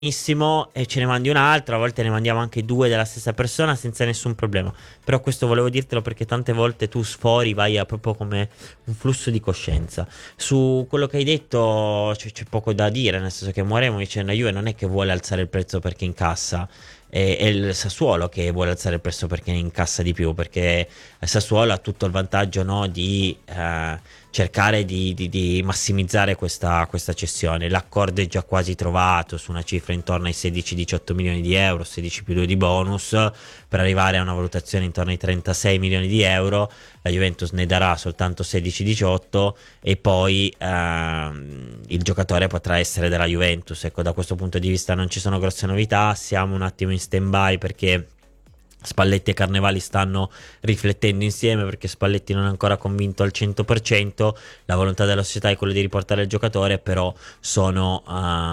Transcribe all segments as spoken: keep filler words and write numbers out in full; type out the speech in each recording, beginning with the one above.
benissimo e ce ne mandi un'altra, a volte ne mandiamo anche due della stessa persona senza nessun problema. Però questo volevo dirtelo perché tante volte tu sfori, vai a proprio come un flusso di coscienza. Su quello che hai detto c'è, c'è poco da dire, nel senso che Moremo dice la Juve non è che vuole alzare il prezzo perché incassa. È, è il Sassuolo che vuole alzare il prezzo perché incassa di più, perché il Sassuolo ha tutto il vantaggio, no, di eh, cercare di, di- di massimizzare questa, questa cessione. L'accordo è già quasi trovato su una cifra intorno ai sedici diciotto milioni di euro, sedici più due di bonus, per arrivare a una valutazione intorno ai trentasei milioni di euro. La Juventus ne darà soltanto sedici diciotto e poi ehm, il giocatore potrà essere della Juventus. Ecco, da questo punto di vista non ci sono grosse novità, siamo un attimo in stand-by perché Spalletti e Carnevali stanno riflettendo insieme, perché Spalletti non è ancora convinto al cento per cento. La volontà della società è quella di riportare il giocatore, però sono,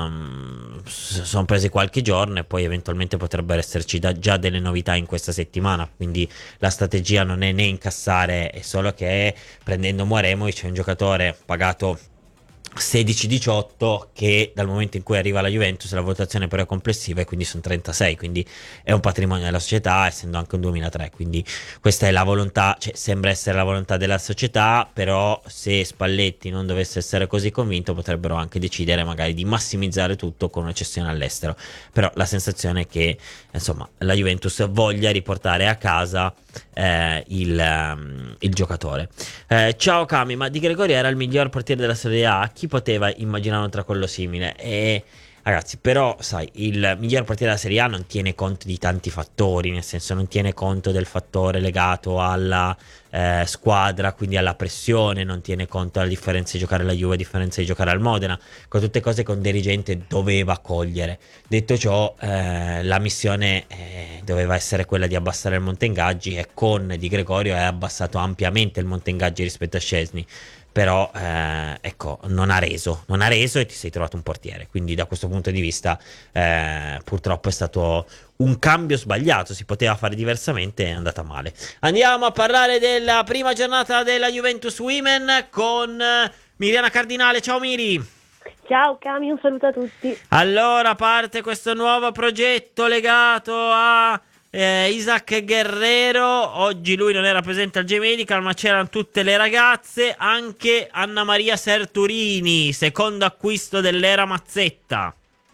um, sono presi qualche giorno e poi eventualmente potrebbero esserci da, già delle novità in questa settimana. Quindi la strategia non è né incassare, è solo che prendendo Moremovic c'è un giocatore pagato sedici diciotto che dal momento in cui arriva la Juventus la valutazione però è complessiva e quindi sono trentasei, quindi è un patrimonio della società, essendo anche un duemilatré. Quindi questa è la volontà, cioè sembra essere la volontà della società, però se Spalletti non dovesse essere così convinto potrebbero anche decidere magari di massimizzare tutto con una cessione all'estero. Però la sensazione è che insomma la Juventus voglia riportare a casa eh, il, um, il giocatore. Eh, ciao Cami, ma Di Gregorio era il miglior portiere della Serie A? Chi poteva immaginare un tracollo simile? E ragazzi, però, sai, il miglior portiere della Serie A non tiene conto di tanti fattori, nel senso non tiene conto del fattore legato alla eh, squadra, quindi alla pressione, non tiene conto della differenza di giocare alla Juve, la differenza di giocare al Modena, con tutte cose che un dirigente doveva cogliere. Detto ciò, eh, la missione eh, doveva essere quella di abbassare il monte ingaggi e con Di Gregorio è abbassato ampiamente il monte ingaggi rispetto a Szczesny. Però eh, ecco, non ha reso, non ha reso e ti sei trovato un portiere. Quindi da questo punto di vista eh, purtroppo è stato un cambio sbagliato, si poteva fare diversamente, è andata male. Andiamo a parlare della prima giornata della Juventus Women con eh, Miriana Cardinale. Ciao Miri! Ciao Cami, un saluto a tutti. Allora parte questo nuovo progetto legato a eh, Isaac Guerrero. Oggi lui non era presente al J-Medical, ma c'erano tutte le ragazze, anche Anna Maria Serturini, secondo acquisto dell'era Mazzetta.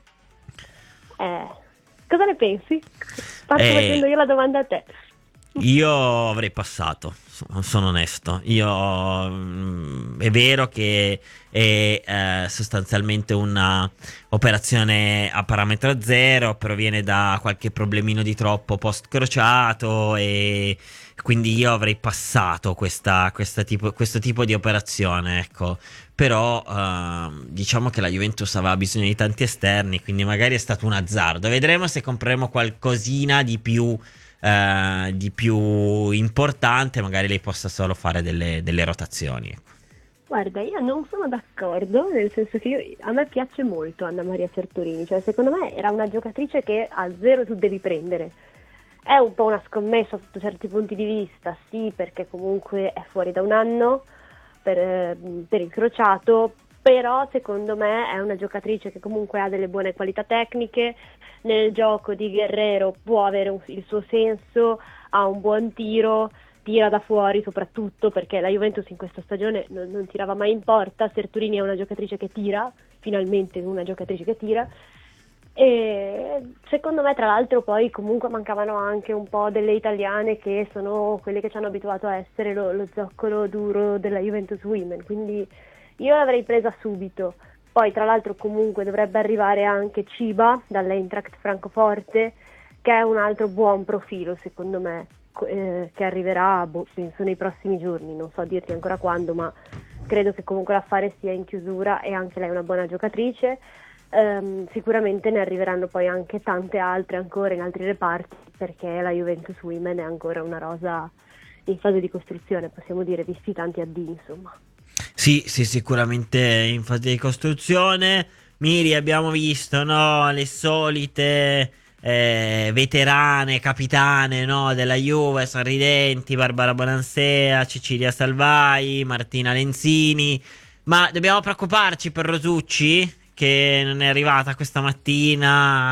Eh, cosa ne pensi? Parto Eh, facendo io la domanda a te. Io avrei passato, so- sono onesto. Io mm, è vero che è eh, sostanzialmente una operazione a parametro zero, proviene da qualche problemino di troppo post crociato e quindi io avrei passato questa, questa tipo, questo tipo di operazione, ecco. Però ehm, diciamo che la Juventus aveva bisogno di tanti esterni, quindi magari è stato un azzardo. Vedremo se compreremo qualcosina di più eh, di più importante, magari lei possa solo fare delle, delle rotazioni. Guarda, io non sono d'accordo, nel senso che io- a me piace molto Anna Maria Sertorini, cioè secondo me era una giocatrice che a zero tu devi prendere. È un po' una scommessa sotto certi punti di vista, sì, perché comunque è fuori da un anno per, eh, per il crociato, però secondo me è una giocatrice che comunque ha delle buone qualità tecniche, nel gioco di Guerrero può avere un- il suo senso, ha un buon tiro, tira da fuori soprattutto perché la Juventus in questa stagione non, non tirava mai in porta. Serturini è una giocatrice che tira, finalmente una giocatrice che tira, e secondo me tra l'altro poi comunque mancavano anche un po' delle italiane che sono quelle che ci hanno abituato a essere lo, lo zoccolo duro della Juventus Women, quindi io l'avrei presa subito. Poi tra l'altro comunque dovrebbe arrivare anche Ciba dall'Eintracht Francoforte, che è un altro buon profilo secondo me, co- eh, che arriverà, boh, penso nei prossimi giorni, non so dirti ancora quando, ma credo che comunque l'affare sia in chiusura e anche lei è una buona giocatrice. Ehm, sicuramente ne arriveranno poi anche tante altre ancora in altri reparti, perché la Juventus Women è ancora una rosa in fase di costruzione, possiamo dire, visti tanti addii, insomma. Sì, sì, sicuramente in fase di costruzione. Miri, abbiamo visto, no, le solite eh, veterane, capitane, no, della Juve, sorridenti, Barbara Bonansea, Cecilia Salvai, Martina Lenzini. Ma dobbiamo preoccuparci per Rosucci? che non è arrivata questa mattina.